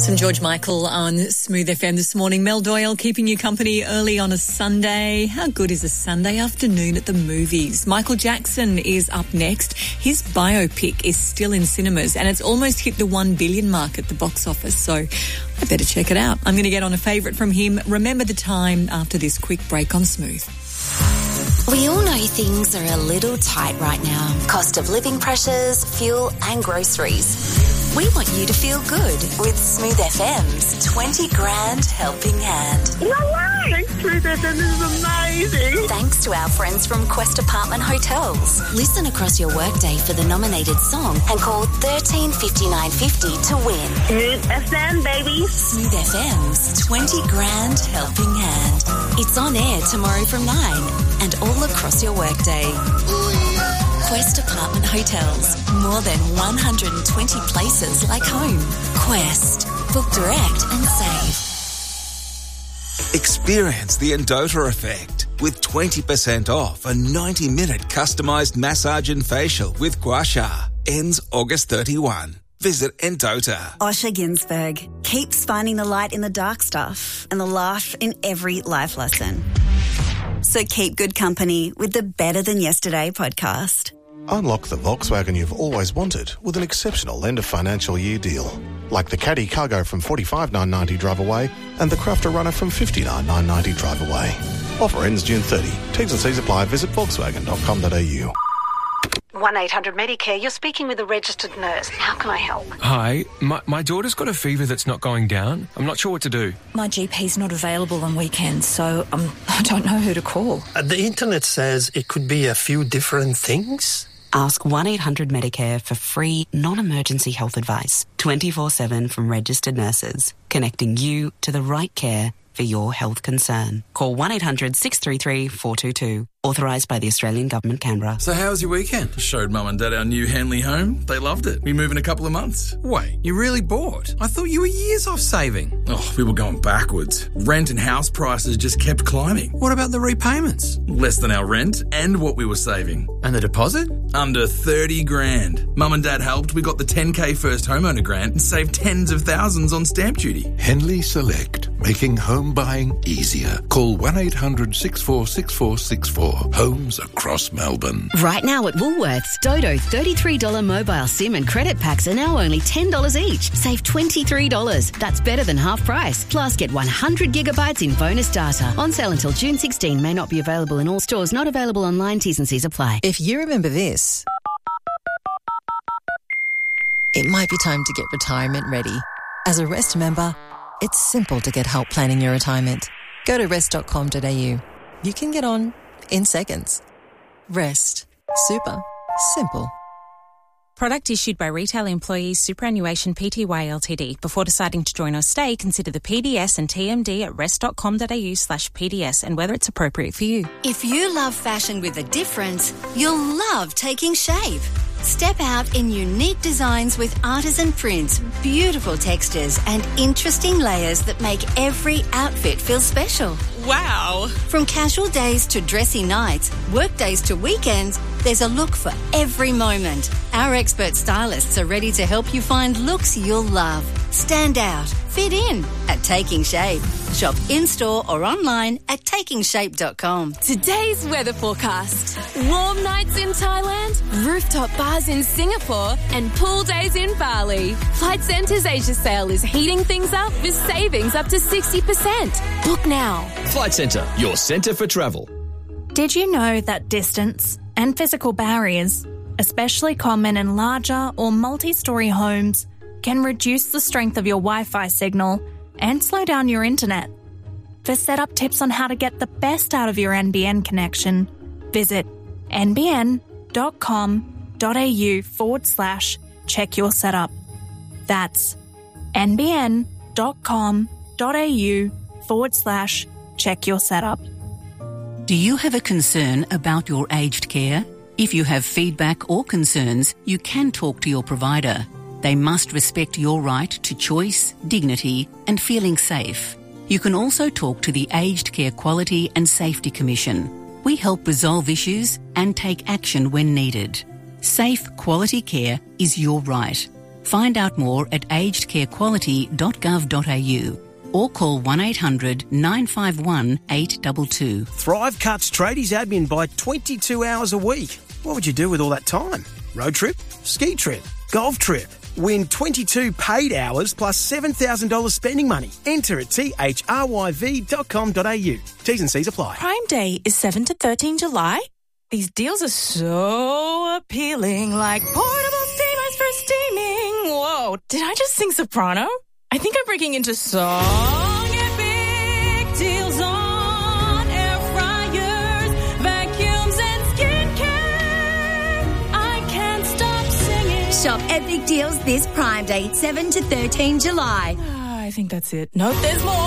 Some George Michael on Smooth FM this morning. Mel Doyle keeping you company early on a Sunday. How good is a Sunday afternoon at the movies? Michael Jackson is up next. His biopic is still in cinemas and it's almost hit the 1 billion mark at the box office. So I better check it out. I'm going to get on a favourite from him. Remember the Time after this quick break on Smooth. We all know things are a little tight right now. Cost of living pressures, fuel and groceries. We want you to feel good with Smooth FM's 20 grand helping hand. No way! Smooth FM is amazing. Thanks to our friends from Quest Apartment Hotels. Listen across your workday for the nominated song and call 13 59 50 to win. Smooth FM, baby. Smooth FM's 20 grand helping hand. It's on air tomorrow from 9 and all across your workday. Quest Apartment Hotels. More than 120 places like home. Quest. Book direct and save. Experience the Endota effect with 20% off a 90-minute customised massage and facial with Gua Sha. Ends August 31. Visit Endota. Osher Ginsberg keeps finding the light in the dark stuff and the laugh in every life lesson. So keep good company with the Better Than Yesterday podcast. Unlock the Volkswagen you've always wanted with an exceptional end of financial year deal. Like the Caddy Cargo from $45,990 drive away and the Crafter Runner from $59,990 drive away. Offer ends June 30. T's and C's apply. Visit volkswagen.com.au. 1-800-Medicare, you're speaking with a registered nurse. How can I help? Hi, my daughter's got a fever that's not going down. I'm not sure what to do. My GP's not available on weekends, so I don't know who to call. The internet says it could be a few different things. Ask 1-800-Medicare for free, non-emergency health advice, 24/7 from registered nurses, connecting you to the right care for your health concern. Call 1-800-633-422. Authorised by the Australian Government, Canberra. So how was your weekend? Showed Mum and Dad our new Henley home. They loved it. We move in a couple of months. Wait, you really bought? I thought you were years off saving. Oh, we were going backwards. Rent and house prices just kept climbing. What about the repayments? Less than our rent and what we were saving. And the deposit? Under 30 grand. Mum and Dad helped. We got the 10K first homeowner grant and saved tens of thousands on stamp duty. Henley Select, making home buying easier. Call 1-800-646464. Homes across Melbourne. Right now at Woolworths, Dodo $33 mobile SIM and credit packs are now only $10 each. Save $23. That's better than half price. Plus, get 100 gigabytes in bonus data. On sale until June 16. May not be available in all stores. Not available online. T's and C's apply. If you remember this, it might be time to get retirement ready. As a Rest member, it's simple to get help planning your retirement. Go to rest.com.au. You can get on in seconds. Rest. Super. Simple. Product issued by Retail Employees Superannuation Pty Ltd. Before deciding to join or stay, consider the PDS and TMD at rest.com.au/PDS and whether it's appropriate for you. If you love fashion with a difference, you'll love Taking Shape. Step out in unique designs with artisan prints, beautiful textures and interesting layers that make every outfit feel special. Wow! From casual days to dressy nights, work days to weekends, there's a look for every moment. Our expert stylists are ready to help you find looks you'll love. Stand out, fit in at Taking Shape. Shop in-store or online at takingshape.com. Today's weather forecast. Warm nights in Thailand, rooftop bars in Singapore and pool days in Bali. Flight Centre's Asia sale is heating things up with savings up to 60%. Book now. Flight Centre, your centre for travel. Did you know that distance and physical barriers, especially common in larger or multi-storey homes, can reduce the strength of your Wi-Fi signal and slow down your internet? For setup tips on how to get the best out of your NBN connection, visit nbn.com.au/check your setup. That's nbn.com.au/check your setup. Do you have a concern about your aged care? If you have feedback or concerns, you can talk to your provider. They must respect your right to choice, dignity and feeling safe. You can also talk to the Aged Care Quality and Safety Commission. We help resolve issues and take action when needed. Safe, quality care is your right. Find out more at agedcarequality.gov.au or call 1800 951 822. Thrive cuts tradies admin by 22 hours a week. What would you do with all that time? Road trip? Ski trip? Golf trip? Win 22 paid hours plus $7,000 spending money. Enter at thryv.com.au. T's and C's apply. Prime Day is 7 to 13 July. These deals are so appealing, like portable steamers for steaming. Whoa, did I just sing soprano? I think I'm breaking into song. Get big deals on air fryers, vacuums and skincare. I can't stop singing. Shop epic deals this Prime Day, 7 to 13 July. I think that's it. No, there's more.